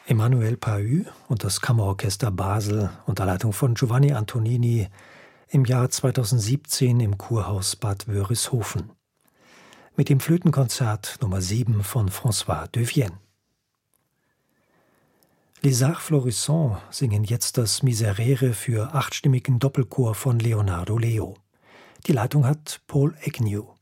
Emmanuel Pahud und das Kammerorchester Basel unter Leitung von Giovanni Antonini im Jahr 2017 im Kurhaus Bad Wörishofen. Mit dem Flötenkonzert Nummer 7 von François de Vienne. Les Arts Florissants singen jetzt das Miserere für achtstimmigen Doppelchor von Leonardo Leo. Die Leitung hat Paul Agnew.